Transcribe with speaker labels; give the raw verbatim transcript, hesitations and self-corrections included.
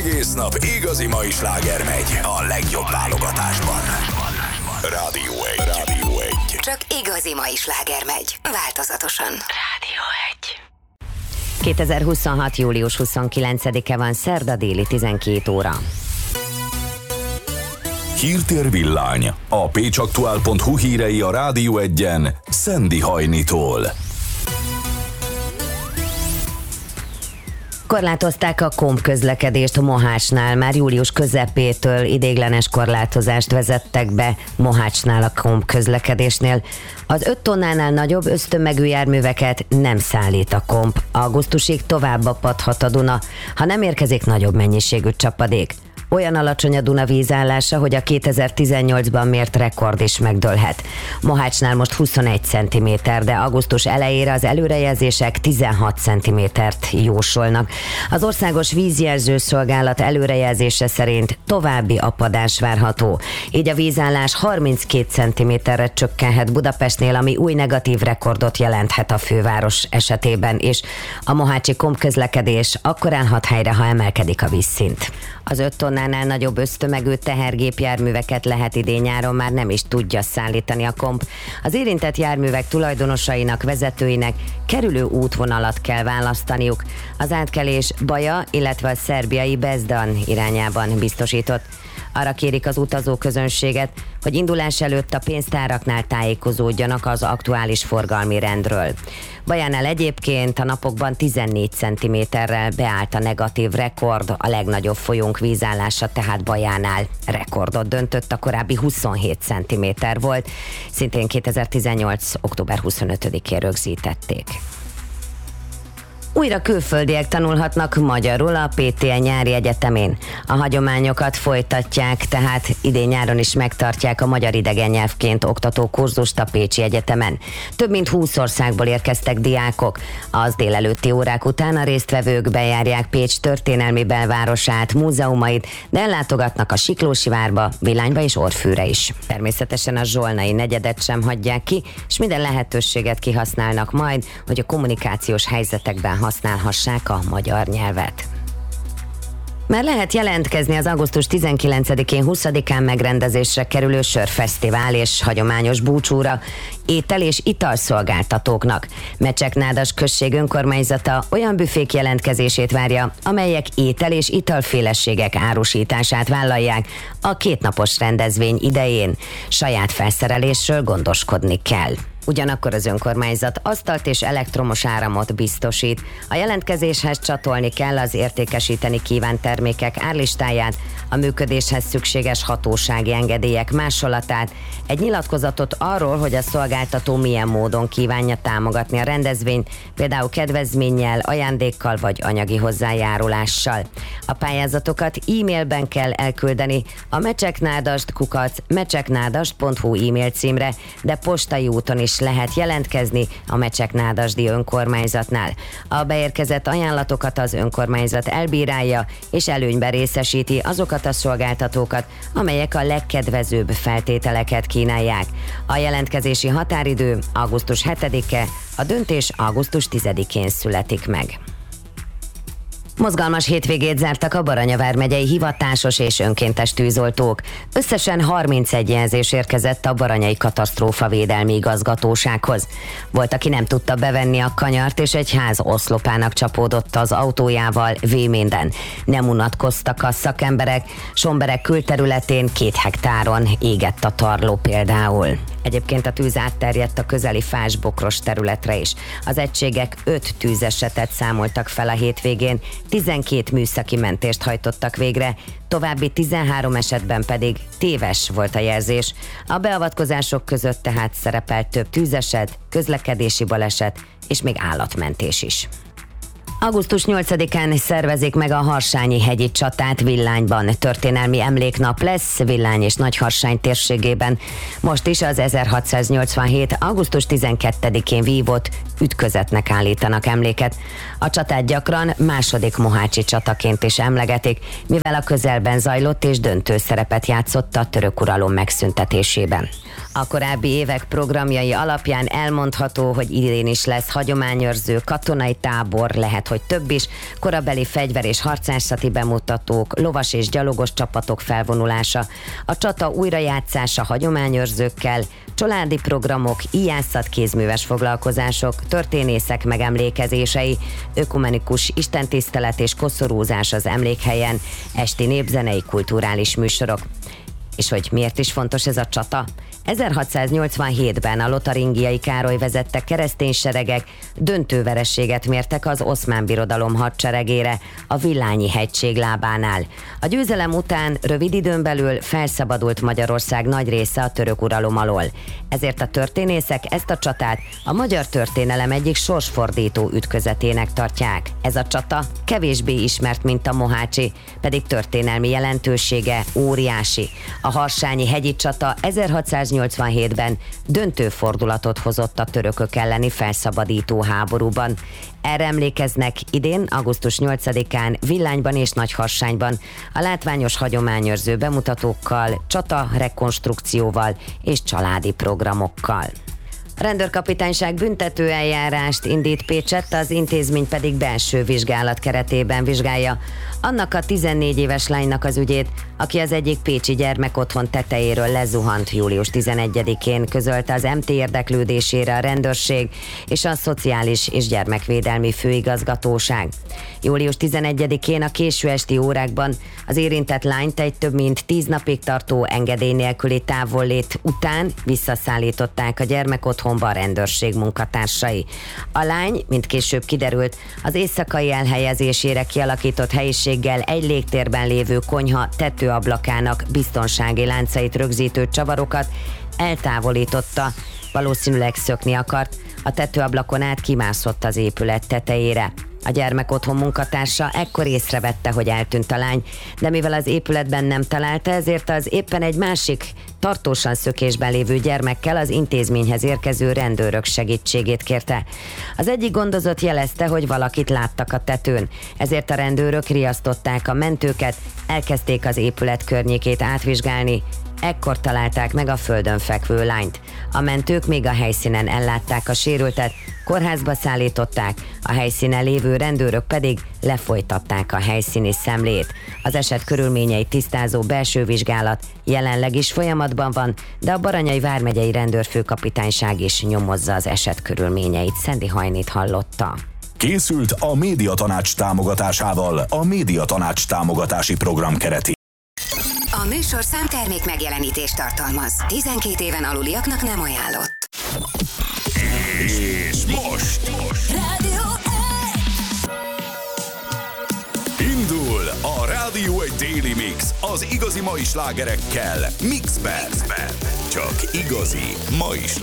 Speaker 1: Egész nap igazi mai sláger megy a legjobb válogatásban. Rádió egy. Rádió egy.
Speaker 2: Csak igazi mai sláger megy, változatosan. Rádió egy.
Speaker 3: kétezer-huszonhat. július huszonkilencedike van, szerda, déli tizenkét óra.
Speaker 1: Hírtér villány. A pécsaktuál pont hu hírei a Rádió egyen Szendi Hajnitól.
Speaker 3: Korlátozták a komp közlekedést Mohácsnál. Már július közepétől ideiglenes korlátozást vezettek be Mohácsnál a komp közlekedésnél. Az öt tonnánál nagyobb össztömegű járműveket nem szállít a komp. Augusztusig tovább apadhat a Duna, ha nem érkezik nagyobb mennyiségű csapadék. Olyan alacsony a Duna vízállása, hogy a kétezer-tizennyolcban mért rekord is megdőlhet. Mohácsnál most huszonegy centiméter, de augusztus elejére az előrejelzések tizenhat centimétert jósolnak. Az Országos Vízjelző Szolgálat előrejelzése szerint további apadás várható. Így a vízállás harminckét centiméterre csökkenhet Budapestnél, ami új negatív rekordot jelenthet a főváros esetében is. A mohácsi kompközlekedés akkor állhat helyre, ha emelkedik a vízszint. Az öt tonnánál nagyobb össztömegű tehergépjárműveket lehet idén-nyáron már nem is tudja szállítani a komp. Az érintett járművek tulajdonosainak, vezetőinek kerülő útvonalat kell választaniuk. Az átkelés Baja, illetve a szerbiai Bezdan irányában biztosított. Arra kérik az utazóközönséget, hogy indulás előtt a pénztáraknál tájékozódjanak az aktuális forgalmi rendről. Bajánál egyébként a napokban tizennégy centiméterrel beállt a negatív rekord, a legnagyobb folyónk vízállása tehát Bajánál rekordot döntött, a korábbi huszonhét centiméter volt, szintén kétezer-tizennyolc. október huszonötödikén rögzítették. Újra külföldiek tanulhatnak magyarul a pé té e nyári egyetemén. A hagyományokat folytatják, tehát idén nyáron is megtartják a magyar idegennyelvként oktató kurzust a Pécsi Egyetemen. Több mint húsz országból érkeztek diákok. Az délelőtti órák után a résztvevők bejárják Pécs történelmi belvárosát, múzeumait, de ellátogatnak a Siklósi várba, Villányba és Orfűre is. Természetesen a zsolnai negyedet sem hagyják ki, és minden lehetőséget kihasználnak majd, hogy a kommunikációs helyzetekben használhassák a magyar nyelvet. Már lehet jelentkezni az augusztus tizenkilencedikén huszadikán megrendezésre kerülő sörfesztivál és hagyományos búcsúra étel- és italszolgáltatóknak. Mecseknádas község önkormányzata olyan büfék jelentkezését várja, amelyek étel- és italféleségek árusítását vállalják a kétnapos rendezvény idején. Saját felszerelésről gondoskodni kell. Ugyanakkor az önkormányzat asztalt és elektromos áramot biztosít. A jelentkezéshez csatolni kell az értékesíteni kívánt termékek árlistáját, a működéshez szükséges hatósági engedélyek másolatát, egy nyilatkozatot arról, hogy a szolgáltató milyen módon kívánja támogatni a rendezvényt, például kedvezménnyel, ajándékkal vagy anyagi hozzájárulással. A pályázatokat e-mailben kell elküldeni a mecseknádast kukac mecseknádast pont hu e-mail címre, de postai úton is lehet jelentkezni a Mecseknádasdi önkormányzatnál. A beérkezett ajánlatokat az önkormányzat elbírálja és előnyben részesíti azokat a szolgáltatókat, amelyek a legkedvezőbb feltételeket kínálják. A jelentkezési határidő augusztus hetedike, a döntés augusztus tizedikén születik meg. Mozgalmas hétvégét zártak a Baranya vármegyei hivatásos és önkéntes tűzoltók. Összesen harmincegy jelzés érkezett a baranyai katasztrófavédelmi igazgatósághoz. Volt, aki nem tudta bevenni a kanyart, és egy ház oszlopának csapódott az autójával Véménden. Nem unatkoztak a szakemberek, Sombereg külterületén két hektáron égett a tarló például. Egyébként a tűz átterjedt a közeli fás-bokros területre is. Az egységek öt tűzesetet számoltak fel a hétvégén, tizenkét műszaki mentést hajtottak végre, további tizenhárom esetben pedig téves volt a jelzés. A beavatkozások között tehát szerepelt több tűzeset, közlekedési baleset és még állatmentés is. augusztus nyolcadikán szervezik meg a Harsányi hegyi csatát Villányban. Történelmi emléknap lesz Villány és Nagyharsány térségében. Most is az ezerhatszáznyolcvanhét. augusztus tizenkettedikén vívott ütközetnek állítanak emléket. A csatát gyakran második mohácsi csataként is emlegetik, mivel a közelben zajlott és döntő szerepet játszott a török uralom megszüntetésében. A korábbi évek programjai alapján elmondható, hogy idén is lesz hagyományőrző katonai tábor, lehet, hogy több is, korabeli fegyver- és harcászati bemutatók, lovas és gyalogos csapatok felvonulása, a csata újrajátszása hagyományőrzőkkel, családi programok, íjászat, kézműves foglalkozások, történészek megemlékezései, ökumenikus istentisztelet és koszorúzás az emlékhelyen, esti népzenei kulturális műsorok. És hogy miért is fontos ez a csata? ezerhatszáznyolcvanhétben a lotaringiai Károly vezette keresztény seregek döntő vereséget mértek az Oszmán Birodalom hadseregére a Villányi hegység lábánál. A győzelem után rövid időn belül felszabadult Magyarország nagy része a török uralom alól. Ezért a történészek ezt a csatát a magyar történelem egyik sorsfordító ütközetének tartják. Ez a csata kevésbé ismert, mint a mohácsi, pedig történelmi jelentősége óriási. A harsányi hegyi csata ezerhatszáznyolcvanhétben döntő fordulatot hozott a törökök elleni felszabadító háborúban. Erre emlékeznek idén, augusztus nyolcadikán Villányban és Nagyharsányban a látványos hagyományőrző bemutatókkal, csata rekonstrukcióval és családi programokkal. A rendőrkapitányság büntető eljárást indít Pécsett, az intézmény pedig belső vizsgálat keretében vizsgálja annak a tizennégy éves lánynak az ügyét, aki az egyik pécsi gyermekotthon tetejéről lezuhant július tizenegyedikén, közölte az em té érdeklődésére a rendőrség és a Szociális és Gyermekvédelmi Főigazgatóság. július tizenegyedikén a késő esti órákban az érintett lányt egy több mint tíz napig tartó engedély nélküli távollét után visszaszállították a gyermekotthonba a rendőrség munkatársai. A lány, mint később kiderült, az éjszakai elhelyezésére kialakított helyiséggel egy légtérben lévő konyha tetőablakának biztonsági láncait rögzítő csavarokat eltávolította, valószínűleg szökni akart, a tetőablakon át kimászott az épület tetejére. A gyermekotthon munkatársa ekkor észrevette, hogy eltűnt a lány, de mivel az épületben nem találta, ezért az éppen egy másik, tartósan szökésben lévő gyermekkel az intézményhez érkező rendőrök segítségét kérte. Az egyik gondozott jelezte, hogy valakit láttak a tetőn, ezért a rendőrök riasztották a mentőket, elkezdték az épület környékét átvizsgálni. Ekkor találták meg a földön fekvő lányt. A mentők még a helyszínen ellátták a sérültet, kórházba szállították, a helyszínen lévő rendőrök pedig lefolytatták a helyszíni szemlét. Az eset körülményeit tisztázó belső vizsgálat jelenleg is folyamatban van, de a Baranyai vármegyei rendőrfőkapitányság is nyomozza az eset körülményeit. Szendi Hajnit hallotta.
Speaker 1: Készült a Médiatanács támogatásával a Médiatanács támogatási program keretében.
Speaker 2: A műsorszám termék megjelenítést tartalmaz. tizenkét éven aluliaknak nem ajánlott.
Speaker 1: És most, most.
Speaker 2: Rádió egy!
Speaker 1: Indul a Rádió egy Daily Mix az igazi mai slágerekkel Mixben. Csak igazi mai slágerek.